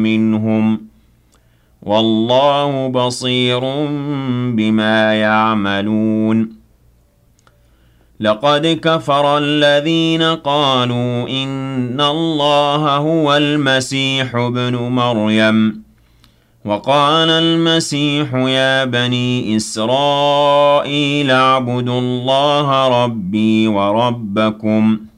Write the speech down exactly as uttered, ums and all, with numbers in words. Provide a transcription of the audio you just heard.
منهم والله بصير بما يعملون لقد كفر الذين قالوا إن الله هو المسيح ابن مريم وقال المسيح يا بني إسرائيل اعبدوا الله ربي وربكم